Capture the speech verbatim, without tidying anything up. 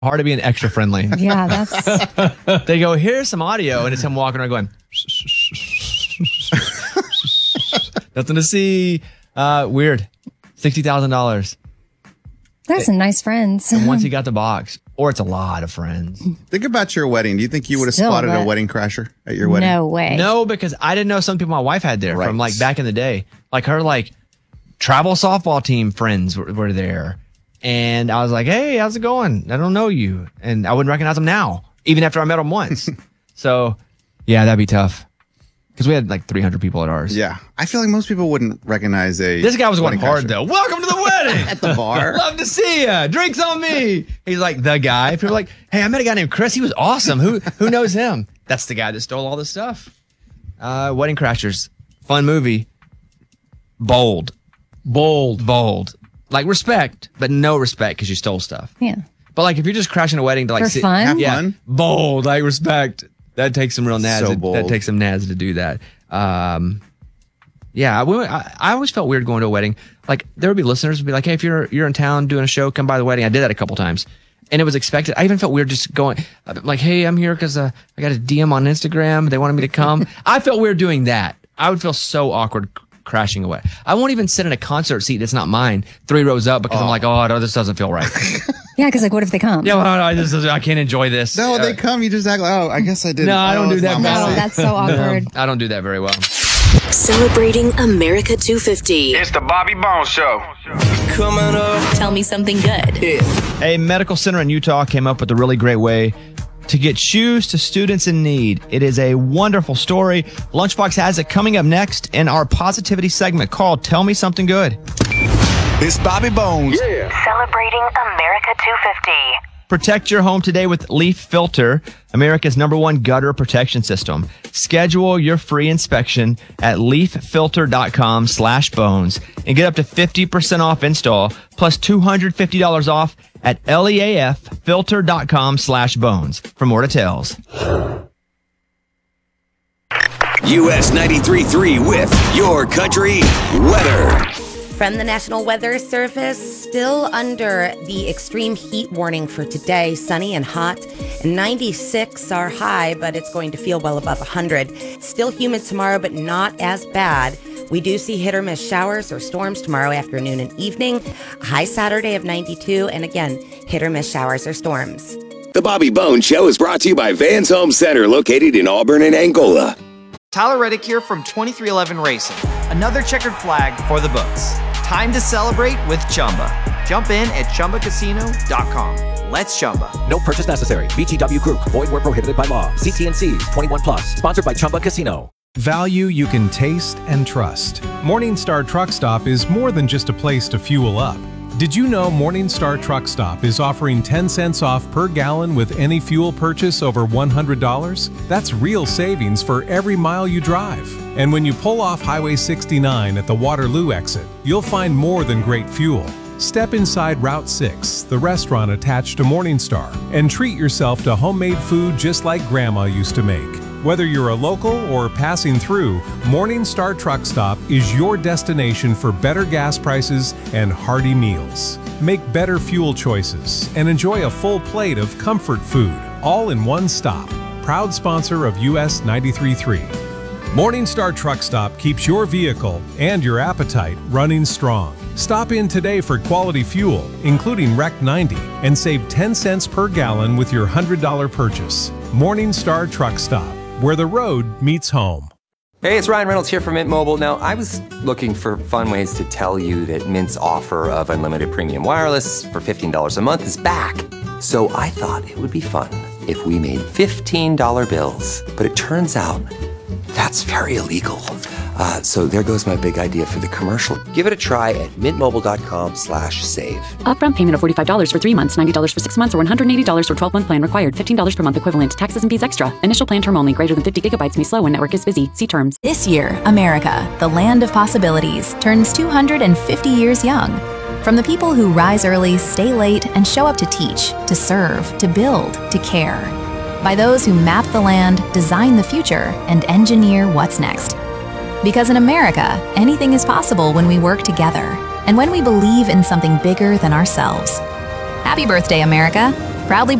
Hard to be an extra friendly. Yeah, that's... They go, here's some audio, and it's him walking around going, nothing to see. Uh, weird. sixty thousand dollars. That's some nice friends. And once you got the box, or it's a lot of friends. Think about your wedding. Do you think you would have Still, spotted but- a wedding crasher at your wedding? No way. No, because I didn't know some people my wife had there Right. from like back in the day. Like her like travel softball team friends were, were there. And I was like, hey, how's it going? I don't know you. And I wouldn't recognize them now, even after I met them once. So, yeah, that'd be tough. Because we had like three hundred people at ours. Yeah. I feel like most people wouldn't recognize a This guy was going wedding hard, crasher. though. Welcome to the wedding. At the bar. Love to see ya. Drinks on me. He's like the guy. People are like, hey, I met a guy named Chris. He was awesome. Who who knows him? That's the guy that stole all this stuff. Uh, Wedding Crashers. Fun movie. Bold. Bold. Bold. Like respect, but no respect because you stole stuff. Yeah. But like if you're just crashing a wedding to like For sit- fun? Have yeah, fun. bold, like respect. That takes some real naz. So to- bold. That takes some naz to do that. Um, yeah, I, we- I, I always felt weird going to a wedding. Like there would be listeners who'd be like, "Hey, if you're you're in town doing a show, come by the wedding." I did that a couple times, and it was expected. I even felt weird just going, like, "Hey, I'm here because uh, I got a D M on Instagram. They wanted me to come." I felt weird doing that. I would feel so awkward c- crashing away. I won't even sit in a concert seat that's not mine, three rows up, because I'm like, "Oh no, this doesn't feel right." Yeah, because like, what if they come? Yeah, well, no, I, just, I can't enjoy this. No, Uh, they come. You just act like, oh, I guess I did. No, I don't do that. No, No. that's so awkward. I don't do that very well. Celebrating America two fifty. It's the Bobby Bones Show. Coming up. Tell me something good. A medical center in Utah came up with a really great way to get shoes to students in need. It is a wonderful story. Lunchbox has it coming up next in our positivity segment called Tell Me Something Good. It's Bobby Bones. Celebrating America two fifty. Protect your home today with Leaf Filter, America's number one gutter protection system. Schedule your free inspection at leaffilter.com slash bones and get up to fifty percent off install plus two hundred fifty dollars off at leaffilter.com slash bones for more details. U S ninety-three point three with Your Country Weather. From the National Weather Service, still under the extreme heat warning for today, sunny and hot. ninety-six our high, but it's going to feel well above one hundred. Still humid tomorrow, but not as bad. We do see hit or miss showers or storms tomorrow afternoon and evening. High Saturday of ninety-two, and again, hit or miss showers or storms. The Bobby Bones Show is brought to you by Vans Home Center, located in Auburn and Angola. Tyler Reddick here from twenty-three eleven Racing. Another checkered flag for the books. Time to celebrate with Chumba. Jump in at chumba casino dot com. Let's Chumba. No purchase necessary. V G W Group. Void where prohibited by law. See T and C's. twenty-one plus. Sponsored by Chumba Casino. Value you can taste and trust. Morningstar Truck Stop is more than just a place to fuel up. Did you know Morningstar Truck Stop is offering ten cents off per gallon with any fuel purchase over one hundred dollars? That's real savings for every mile you drive. And when you pull off Highway sixty-nine at the Waterloo exit, you'll find more than great fuel. Step inside Route six, the restaurant attached to Morningstar, and treat yourself to homemade food just like Grandma used to make. Whether you're a local or passing through, Morningstar Truck Stop is your destination for better gas prices and hearty meals. Make better fuel choices and enjoy a full plate of comfort food, all in one stop. Proud sponsor of U S ninety-three point three. Morningstar Truck Stop keeps your vehicle and your appetite running strong. Stop in today for quality fuel, including Rec ninety, and save ten cents per gallon with your one hundred dollars purchase. Morningstar Truck Stop, where the road meets home. Hey, it's Ryan Reynolds here from Mint Mobile. Now, I was looking for fun ways to tell you that Mint's offer of unlimited premium wireless for fifteen dollars a month is back. So I thought it would be fun if we made fifteen dollar bills. But it turns out that's very illegal. Uh, so there goes my big idea for the commercial. Give it a try at mintmobile.com slash save. Upfront payment of forty-five dollars for three months, ninety dollars for six months, or one hundred eighty dollars for twelve-month plan required. fifteen dollars per month equivalent. Taxes and fees extra. Initial plan term only. Greater than fifty gigabytes may slow when network is busy. See terms. This year, America, the land of possibilities, turns two hundred fifty years young. From the people who rise early, stay late, and show up to teach, to serve, to build, to care. By those who map the land, design the future, and engineer what's next. Because in America, anything is possible when we work together and when we believe in something bigger than ourselves. Happy birthday, America. Proudly